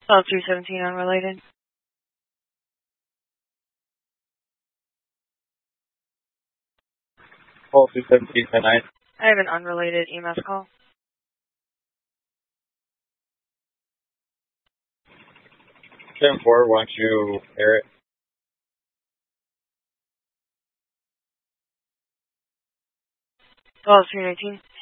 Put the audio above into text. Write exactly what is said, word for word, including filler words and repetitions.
Call three seventeen unrelated. Call two seventeen ten nine. I have an unrelated E M S call. seven four, why don't you air it? Call three nineteen.